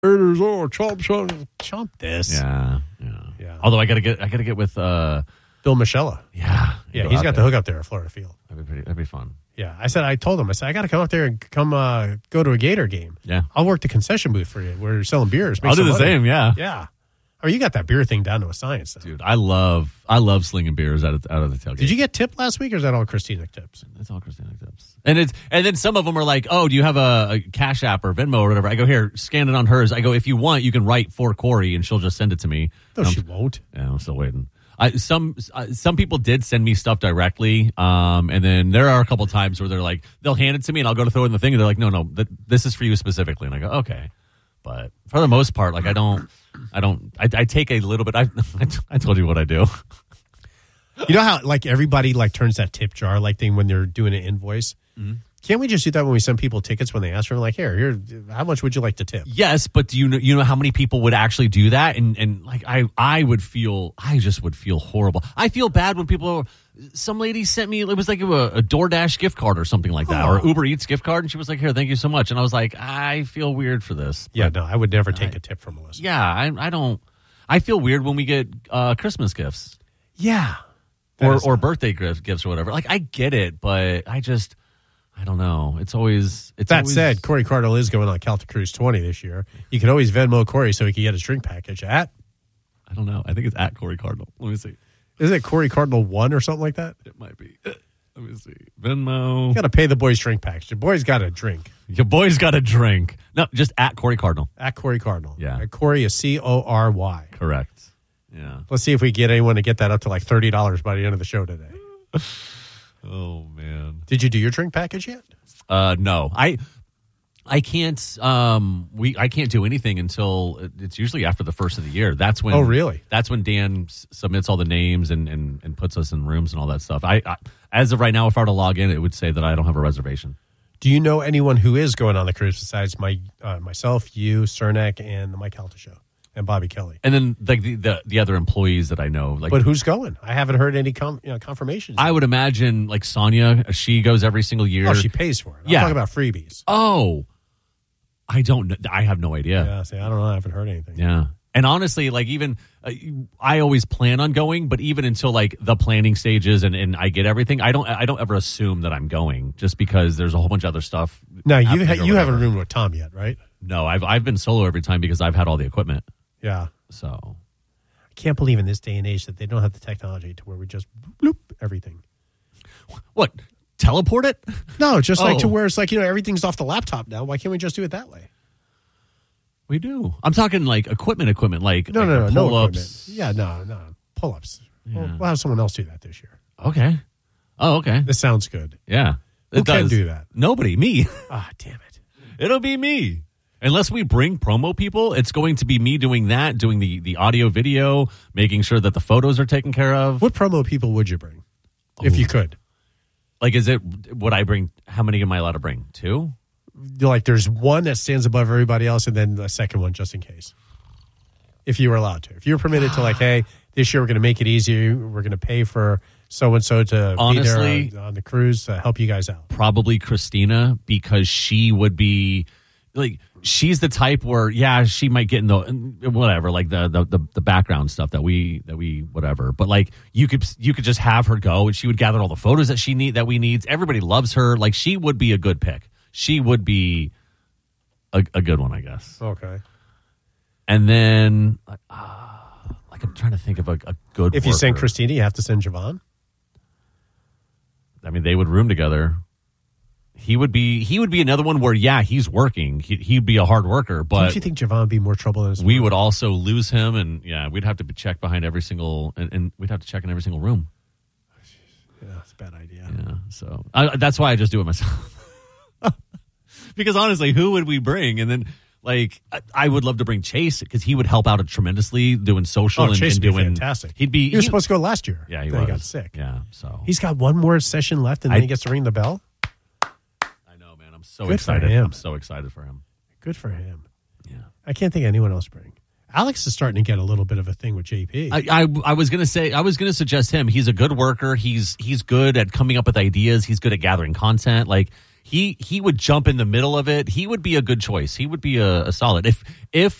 Chomp this. Yeah. Although I gotta get with Bill Michella. Yeah, He's got the hookup there at Florida Field. That'd be fun. Yeah, I told him, I got to come up there and go to a Gator game. Yeah, I'll work the concession booth for you where you're selling beers. I'll do the same. Yeah. I mean, you got that beer thing down to a science, though. Dude. I love slinging beers out of the tailgate. Did you get tipped last week, or is that all Christina tips? It's all Christina tips. And then some of them are like, oh, do you have a Cash App or Venmo or whatever? I go, here, scan it on hers. I go, if you want, you can write for Corey, and she'll just send it to me. No, she won't. Yeah, I'm still waiting. Some people did send me stuff directly, and then there are a couple times where they're like, they'll hand it to me, and I'll go to throw it in the thing, and they're like, no, this is for you specifically, and I go, okay. But for the most part, like I take a little bit. I told you what I do. You know how like everybody like turns that tip jar like thing when they're doing an invoice. Mm-hmm. Can't we just do that when we send people tickets when they ask for them? Like, here, how much would you like to tip? Yes, but do you know how many people would actually do that? And like I just would feel horrible. I feel bad when people. Some lady sent me, it was like a DoorDash gift card or something like that, or Uber Eats gift card, and she was like, here, thank you so much. And I was like, I feel weird for this. Yeah, no, I would never take a tip from Melissa. Yeah, I don't. I feel weird when we get Christmas gifts. Yeah. Or birthday gifts or whatever. Like, I get it, but I don't know. That said, Corey Cardinal is going on Celtic Cruise 20 this year. You can always Venmo Corey so he can get his drink package at? I don't know. I think it's at Corey Cardinal. Let me see. Isn't it Corey Cardinal 1 or something like that? It might be. Let me see. Venmo. You got to pay the boys drink package. Your boy's got a drink. Your boy's got a drink. No, just at Corey Cardinal. At Corey Cardinal. Yeah. Corey is Cory. Correct. Yeah. Let's see if we get anyone to get that up to like $30 by the end of the show today. Oh, man. Did you do your drink package yet? No. I can't. I can't do anything until it's usually after the first of the year. That's when. Oh, really? That's when Dan submits all the names and puts us in rooms and all that stuff. I as of right now, if I were to log in, it would say that I don't have a reservation. Do you know anyone who is going on the cruise besides myself, you, Cernak, and the Mike Halta Show, and Bobby Kelly? And then like the other employees that I know. Like, but who's going? I haven't heard any confirmations. I would imagine like Sonia. She goes every single year. Oh, she pays for it. I'm talking about freebies. Oh. I don't know. I have no idea. Yeah, see, I don't know. I haven't heard anything. Yeah. And honestly, like even I always plan on going, but even until like the planning stages and I get everything, I don't ever assume that I'm going just because there's a whole bunch of other stuff. No, you haven't roomed with Tom yet, right? No, I've been solo every time because I've had all the equipment. Yeah. So I can't believe in this day and age that they don't have the technology to where we just bloop everything. What? Teleport it? No, just like to where it's like, everything's off the laptop now. Why can't we just do it that way? We do. I'm talking like equipment, like no pull-ups. Yeah, no, pull-ups. Yeah. We'll have someone else do that this year. Okay. Oh, okay. This sounds good. Yeah. Who can do that? Nobody. Me. Ah, damn it. It'll be me. Unless we bring promo people, it's going to be me doing that, doing the audio, video, making sure that the photos are taken care of. What promo people would you bring if you could? Like, would I bring, how many am I allowed to bring? 2? Like, there's one that stands above everybody else, and then the second one just in case. If you were allowed to. If you were permitted to, like, hey, this year we're going to make it easier. We're going to pay for so-and-so to honestly, be there on the cruise to help you guys out. Probably Christina, because she would be, like, she's the type where, yeah, she might get in the whatever, like the background stuff that we whatever. But like you could just have her go and she would gather all the photos that we need. Everybody loves her. Like she would be a good pick. She would be a good one, I guess. Okay. And then like I'm trying to think of a good. If you send Christina, you have to send Javon. I mean, they would room together. He would be another one where, yeah, he's working. He'd be a hard worker, but don't you think Javon would be more trouble than his we would also lose him, and yeah, we'd have to check behind every single, and we'd have to check in every single room. Yeah, that's a bad idea. Yeah, so that's why I just do it myself. Because honestly, who would we bring? And then like I would love to bring Chase because he would help out tremendously doing social and Chase doing would be fantastic. He was supposed to go last year. Yeah, he got sick. Yeah, so he's got one more session left, and then he gets to ring the bell. I'm so excited. I'm so excited for him. Good for him. Yeah. I can't think of anyone else bring. Alex is starting to get a little bit of a thing with JP. I was going to suggest him. He's a good worker. He's good at coming up with ideas. He's good at gathering content. Like he would jump in the middle of it. He would be a good choice. He would be a solid if